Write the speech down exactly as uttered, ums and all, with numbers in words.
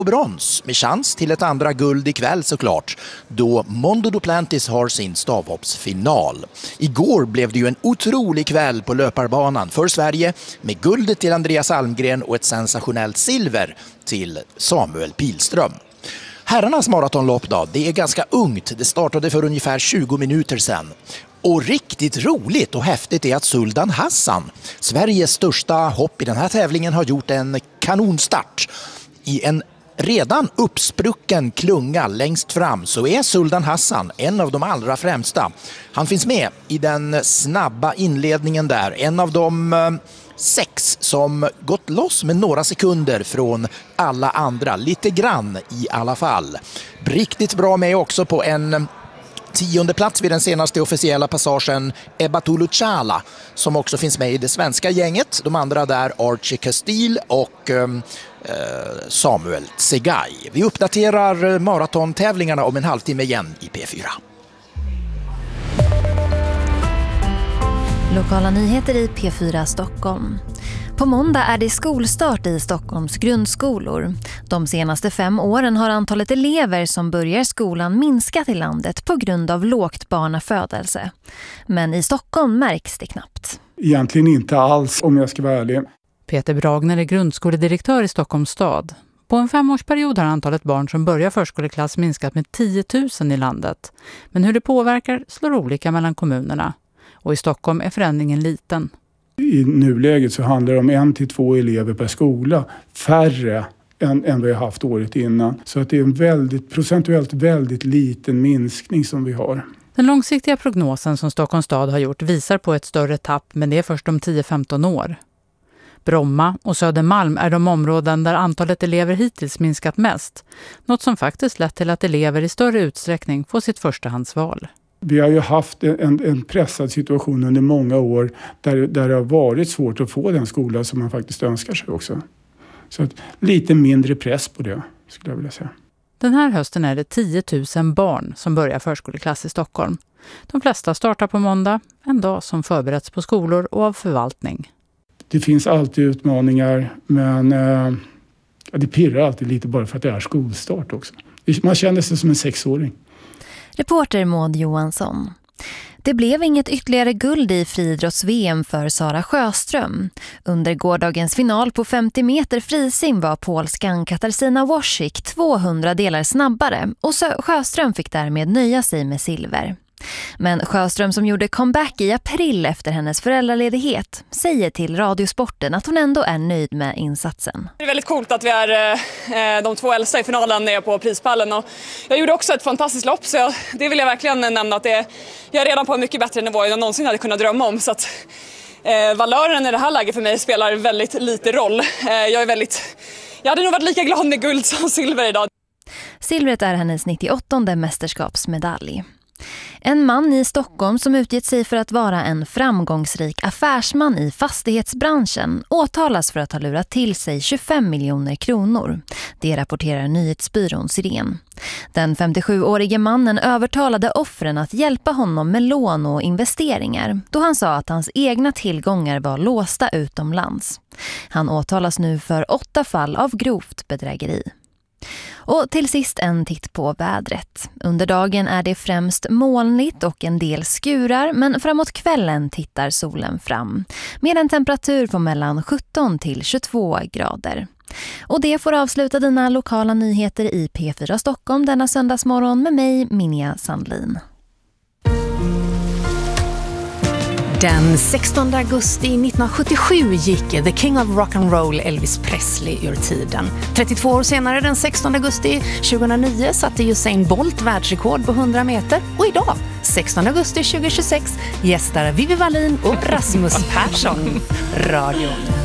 och brons med chans till ett andra guld ikväll såklart, då Mondo Duplantis har sin stavhoppsfinal. Igår blev det ju en otrolig kväll på löparbanan för Sverige med guldet till Andreas Almgren och ett sensationellt silver till Samuel Pilström. Herrarnas maratonlopp då, det är ganska ungt. Det startade för ungefär tjugo minuter sedan. Och riktigt roligt och häftigt är att Suldan Hassan, Sveriges största hopp i den här tävlingen, har gjort en kanonstart. I en redan uppsprucken klunga längst fram så är Suldan Hassan en av de allra främsta. Han finns med i den snabba inledningen där. En av de eh, sex som gått loss med några sekunder från alla andra. Lite grann i alla fall. Riktigt bra med också på en tionde plats vid den senaste officiella passagen Ebba Tuluchala, som också finns med i det svenska gänget. De andra där Archie Castile och eh, Samuel Tsegay. Vi uppdaterar maratontävlingarna om en halvtimme igen i P fyra. Lokala nyheter i P fyra Stockholm. På måndag är det skolstart i Stockholms grundskolor. De senaste fem åren har antalet elever som börjar skolan minskat i landet på grund av lågt barnafödelse. Men i Stockholm märks det knappt. Egentligen inte alls, om jag ska vara ärlig. Peter Bragner är grundskoledirektör i Stockholms stad. På en femårsperiod har antalet barn som börjar förskoleklass minskat med tio tusen i landet. Men hur det påverkar slår olika mellan kommunerna. Och i Stockholm är förändringen liten. I nuläget så handlar det om en till två elever per skola, färre än, än vi har haft året innan. Så att det är en väldigt, procentuellt väldigt liten minskning som vi har. Den långsiktiga prognosen som Stockholms stad har gjort visar på ett större tapp, men det är först om tio till femton år. Bromma och Södermalm är de områden där antalet elever hittills minskat mest. Något som faktiskt lett till att elever i större utsträckning får sitt förstahandsval. Vi har ju haft en, en pressad situation under många år där, där det har varit svårt att få den skola som man faktiskt önskar sig också. Så att lite mindre press på det, skulle jag vilja säga. Den här hösten är det tio tusen barn som börjar förskoleklass i Stockholm. De flesta startar på måndag, en dag som förberetts på skolor och av förvaltning. Det finns alltid utmaningar, men eh, det pirrar alltid lite bara för att det är skolstart också. Man känner sig som en sexåring. Reporter Maud Johansson. Det blev inget ytterligare guld i friidrotts-V M för Sara Sjöström. Under gårdagens final på femtio meter frisim var polskan Katarzyna Wojcik tvåhundra delar snabbare och Sjöström fick därmed nöja sig med silver. Men Sjöström, som gjorde comeback i april efter hennes föräldraledighet, säger till Radiosporten att hon ändå är nöjd med insatsen. Det är väldigt coolt att vi är eh, de två äldsta i finalen nere på prispallen. Och jag gjorde också ett fantastiskt lopp, så jag, det vill jag verkligen nämna att det, jag är redan på en mycket bättre nivå än jag någonsin hade kunnat drömma om. Så att eh, valören i det här läget för mig spelar väldigt lite roll. Eh, jag är väldigt, jag hade nog varit lika glad med guld som silver idag. Silvret är hennes nittioåttonde mästerskapsmedalj. En man i Stockholm som utgett sig för att vara en framgångsrik affärsman i fastighetsbranschen åtalas för att ha lurat till sig tjugofem miljoner kronor. Det rapporterar nyhetsbyrån Siren. Den femtiosjuårige mannen övertalade offren att hjälpa honom med lån och investeringar, då han sa att hans egna tillgångar var låsta utomlands. Han åtalas nu för åtta fall av grovt bedrägeri. Och till sist en titt på vädret. Under dagen är det främst molnigt och en del skurar, men framåt kvällen tittar solen fram. Med en temperatur på mellan sjutton till tjugotvå grader. Och det får avsluta dina lokala nyheter i P fyra Stockholm denna söndagsmorgon med mig, Minja Sandlin. Den sextonde augusti nittonhundrasjuttiosju gick The King of Rock'n'Roll Elvis Presley ur tiden. trettiotvå år senare, den sextonde augusti tjugohundranio, satte Usain Bolt världsrekord på hundra meter. Och idag, sextonde augusti tjugohundratjugosex, gästar Vivi Wallin och Rasmus Persson radion.